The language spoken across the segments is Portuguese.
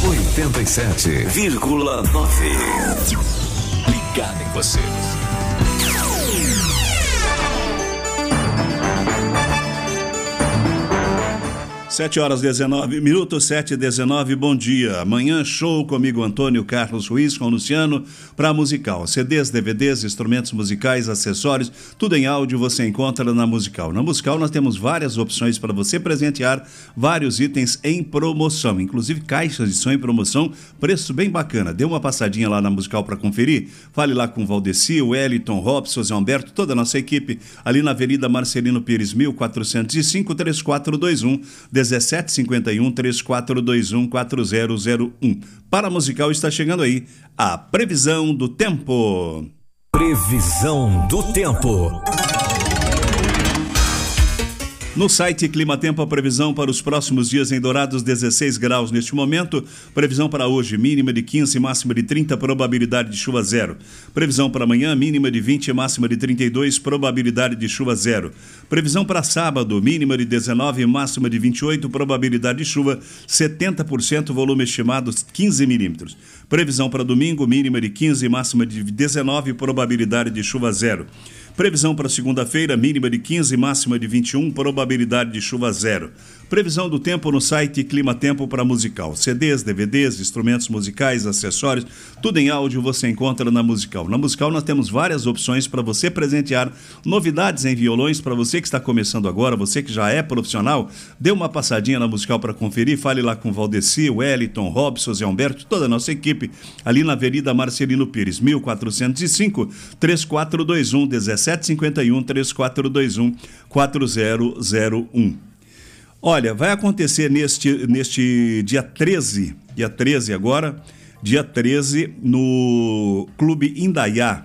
87,9. Ligado em você. 7h19, 7h19, bom dia. Amanhã show comigo, Antônio Carlos Ruiz, com o Luciano, para Musical. CDs, DVDs, instrumentos musicais, acessórios, tudo em áudio você encontra na Musical. Na Musical nós temos várias opções para você presentear vários itens em promoção, inclusive caixas de som em promoção, preço bem bacana. Dê uma passadinha lá na Musical para conferir. Fale lá com o Valdeci, o Wellington, Robson, Zé Humberto, toda a nossa equipe, ali na Avenida Marcelino Pires, 1405, 3421 1751 3421 4001. Para a Musical está chegando aí a previsão do tempo. Previsão do tempo. No site Clima Tempo, a previsão para os próximos dias em Dourados, 16 graus neste momento. Previsão para hoje, mínima de 15, máxima de 30, probabilidade de chuva 0. Previsão para amanhã, mínima de 20, máxima de 32, probabilidade de chuva 0. Previsão para sábado, mínima de 19, máxima de 28, probabilidade de chuva 70%, volume estimado 15 milímetros. Previsão para domingo, mínima de 15, máxima de 19, probabilidade de chuva 0. Previsão para segunda-feira, mínima de 15, máxima de 21, probabilidade de chuva 0. Previsão do tempo no site Clima Tempo para Musical. CDs, DVDs, instrumentos musicais, acessórios, tudo em áudio você encontra na Musical. Na Musical nós temos várias opções para você presentear, novidades em violões para você que está começando agora, você que já é profissional, dê uma passadinha na Musical para conferir, fale lá com o Valdeci, Wellington, Robson, Zé Humberto, toda a nossa equipe, ali na Avenida Marcelino Pires, 1405, 3421 1751 3421 4001. Olha, vai acontecer neste dia 13 agora, dia 13, no Clube Indaiá.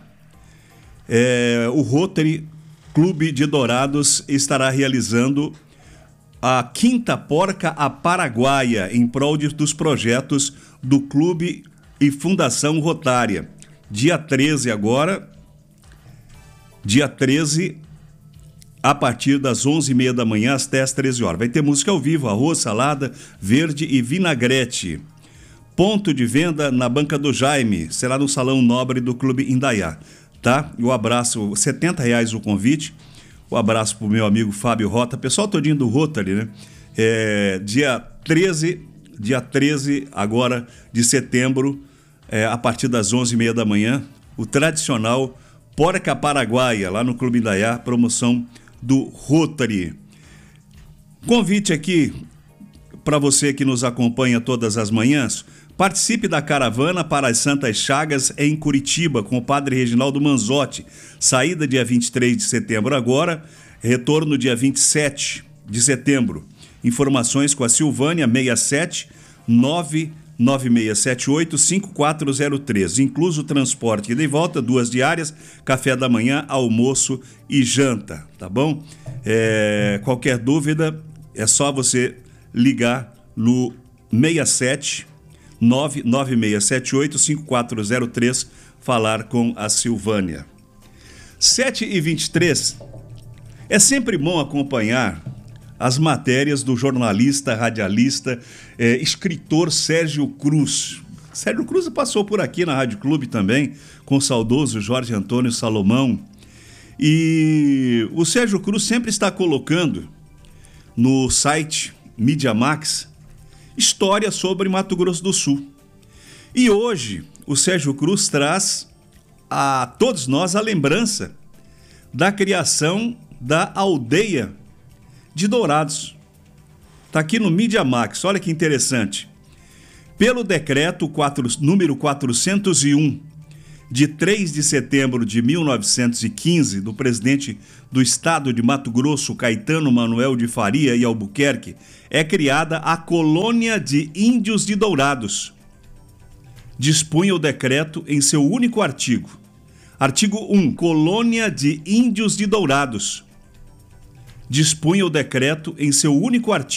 O Rotary Clube de Dourados estará realizando a Quinta Porca a Paraguaia, em prol dos projetos do Clube e Fundação Rotária. Dia 13 agora, dia 13, a partir das 11h30 da manhã até as 13 horas. Vai ter música ao vivo, arroz, salada, verde e vinagrete. Ponto de venda na Banca do Jaime, será no Salão Nobre do Clube Indaiá, tá? E o abraço, R$70 o convite, o abraço pro meu amigo Fábio Rota, pessoal todinho do Rotary, né? Dia 13 agora de setembro, a partir das 11h30 da manhã, o tradicional Porca Paraguaia, lá no Clube Indaiá, promoção do Rotary. Convite aqui para você que nos acompanha todas as manhãs, participe da caravana para as Santas Chagas em Curitiba com o Padre Reginaldo Manzotti. Saída dia 23 de setembro agora, retorno dia 27 de setembro. Informações com a Silvânia, 67 99678-5403, incluso transporte ida e volta, 2 diárias, café da manhã, almoço e janta, tá bom? Qualquer dúvida, é só você ligar no 67 99678-5403, falar com a Silvânia. 7h23, é sempre bom acompanhar as matérias do jornalista, radialista, escritor Sérgio Cruz. Sérgio Cruz passou por aqui na Rádio Clube também, com o saudoso Jorge Antônio Salomão. E o Sérgio Cruz sempre está colocando no site Mídia Max história sobre Mato Grosso do Sul. E hoje o Sérgio Cruz traz a todos nós a lembrança da criação da aldeia de Dourados. Está aqui no Mídia Max, olha que interessante. Pelo decreto número 401, de 3 de setembro de 1915, do presidente do estado de Mato Grosso, Caetano Manuel de Faria e Albuquerque, é criada a Colônia de Índios de Dourados. Dispunha o decreto em seu único artigo. Artigo 1, Colônia de Índios de Dourados. Dispunha o decreto em seu único artigo.